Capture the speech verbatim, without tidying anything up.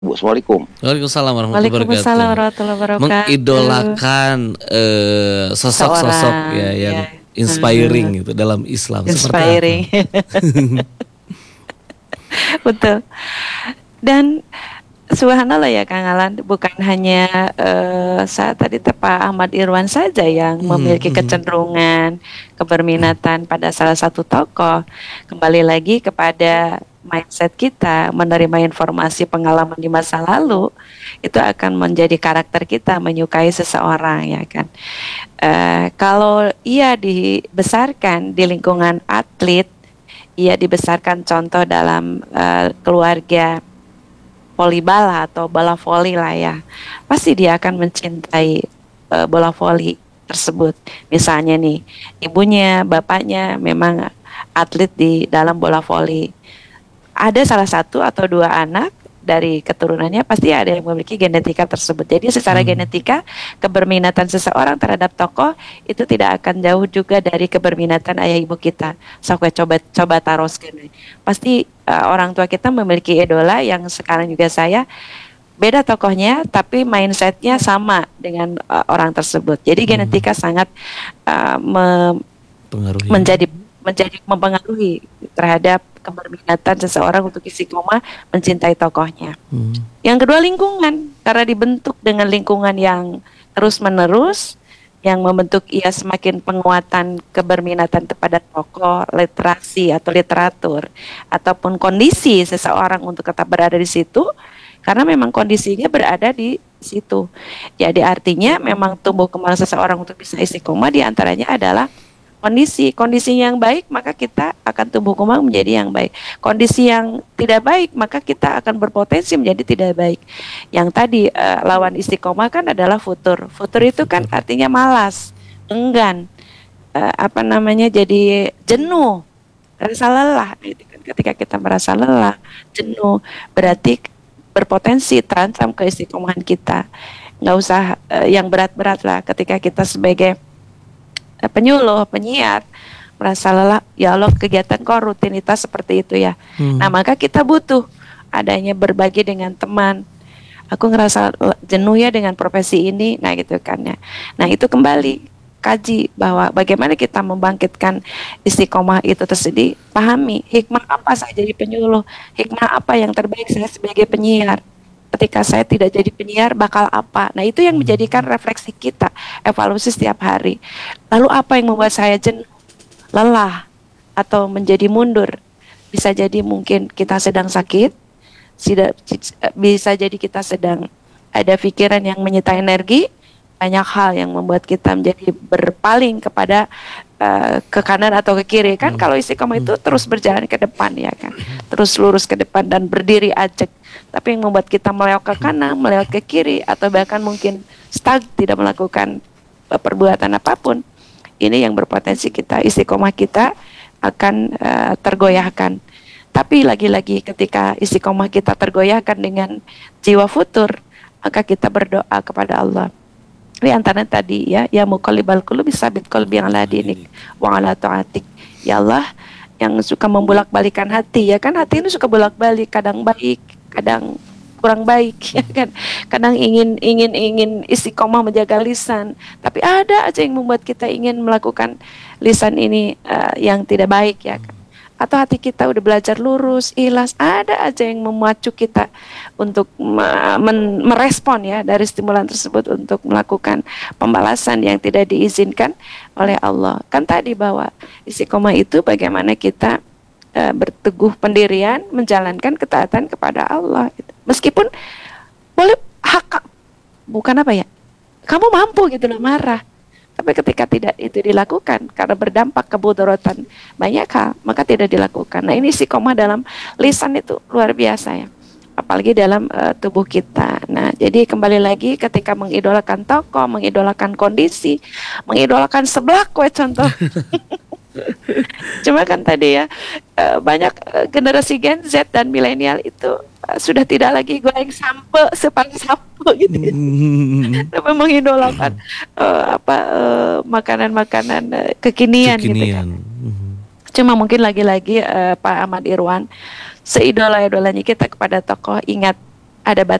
Bu, Assalamualaikum. Waalaikumsalam warahmatullahi Waalaikumsalam wabarakatuh. warahmatullahi wabarakatuh. Mengidolakan eh, sosok-sosok ya Seorang, yang ya, inspiring gitu dalam Islam seperti apa? inspiring. Betul. Dan subhanallah ya Kang Alan, bukan hanya eh, saat tadi Pak Ahmad Irwan saja yang memiliki kecenderungan, keberminatan pada salah satu tokoh. Kembali lagi kepada mindset kita, menerima informasi pengalaman di masa lalu, itu akan menjadi karakter kita menyukai seseorang, ya kan. Eh, kalau ia dibesarkan di lingkungan atlet, ia dibesarkan contoh dalam eh, keluarga volleyball atau bola voli lah ya, pasti dia akan mencintai uh, bola voli tersebut. Misalnya nih, ibunya, bapaknya memang atlet di dalam bola voli. Ada salah satu atau dua anak dari keturunannya pasti ada yang memiliki genetika tersebut. Jadi secara hmm. genetika, keberminatan seseorang terhadap tokoh itu tidak akan jauh juga dari keberminatan ayah ibu kita. So, coba coba taroskan. Pasti uh, orang tua kita memiliki idola yang sekarang juga saya beda tokohnya, tapi mindsetnya sama dengan uh, orang tersebut. Jadi genetika hmm. sangat uh, me- menjadi menjadi mempengaruhi terhadap keberminatan seseorang untuk istiqomah mencintai tokohnya. Hmm. Yang kedua lingkungan, karena dibentuk dengan lingkungan yang terus-menerus, yang membentuk ia semakin penguatan keberminatan kepada tokoh, literasi atau literatur, ataupun kondisi seseorang untuk tetap berada di situ, karena memang kondisinya berada di situ. Jadi artinya memang tumbuh kembang seseorang untuk bisa istiqomah diantaranya adalah kondisi, kondisi yang baik maka kita akan tumbuh kembang menjadi yang baik. Kondisi yang tidak baik maka kita akan berpotensi menjadi tidak baik. Yang tadi uh, lawan istiqomah kan adalah futur. Futur itu kan artinya malas, enggan, uh, apa namanya jadi jenuh, rasa lelah. Itu kan ketika kita merasa lelah, jenuh, berarti berpotensi terancam ke istiqomahan kita. Nggak usah uh, yang berat-berat lah. Ketika kita sebagai penyuluh, penyiar merasa lelah, ya Allah kegiatan kok rutinitas seperti itu ya. Hmm. Nah maka kita butuh adanya berbagi dengan teman. Aku ngerasa jenuh ya dengan profesi ini, nah gitu kan ya. Nah itu kembali kaji bahwa bagaimana kita membangkitkan istiqomah itu tersendiri. Pahami hikmah apa saya jadi penyuluh, hikmah apa yang terbaik saya sebagai penyiar. Ketika saya tidak jadi penyiar bakal apa. Nah itu yang menjadikan refleksi kita, evaluasi setiap hari. Lalu apa yang membuat saya jenuh, lelah, atau menjadi mundur? Bisa jadi mungkin kita sedang sakit, bisa jadi kita sedang ada pikiran yang menyita energi. Banyak hal yang membuat kita menjadi berpaling kepada uh, ke kanan atau ke kiri kan. Hmm. Kalau istiqomah itu terus berjalan ke depan ya kan, terus lurus ke depan dan berdiri ajak. Tapi yang membuat kita melewat ke kanan, melewat ke kiri, atau bahkan mungkin stuck tidak melakukan uh, perbuatan apapun, ini yang berpotensi kita istiqomah kita akan uh, tergoyahkan. Tapi lagi-lagi ketika istiqomah kita tergoyahkan dengan jiwa futur, maka kita berdoa kepada Allah. Di antara tadi ya, ya muqallibal qulub tsabit qalbi ala dinik wa ala taatik. Ya Allah yang suka membulak-balikan hati, ya kan hati ini suka bolak-balik, kadang baik, kadang kurang baik ya kan. Kadang ingin ingin ingin istiqomah menjaga lisan, tapi ada aja yang membuat kita ingin melakukan lisan ini uh, yang tidak baik ya kan. Atau hati kita udah belajar lurus, ikhlas, ada aja yang memacu kita untuk me- men- merespon ya dari stimulan tersebut untuk melakukan pembalasan yang tidak diizinkan oleh Allah. Kan tadi bahwa istiqomah itu bagaimana kita uh, berteguh pendirian, menjalankan ketaatan kepada Allah. Gitu. Meskipun boleh hak, bukan apa ya, kamu mampu gitu loh marah. Tapi ketika tidak itu dilakukan karena berdampak kemudaratan banyak hal, maka tidak dilakukan. Nah ini istiqomah dalam lisan itu luar biasa ya, apalagi dalam uh, tubuh kita. Nah jadi kembali lagi ketika mengidolakan tokoh, mengidolakan kondisi, mengidolakan sebelah kue contoh. Cuma kan tadi ya uh, banyak uh, generasi Gen Z dan milenial itu uh, sudah tidak lagi goreng sampo sepang sampo gitu, tapi mengidolakan uh, apa uh, makanan-makanan uh, kekinian, kekinian gitu kan. Cuma mungkin lagi-lagi uh, Pak Ahmad Irwan, seidola-idolanya kita kepada tokoh, ingat ada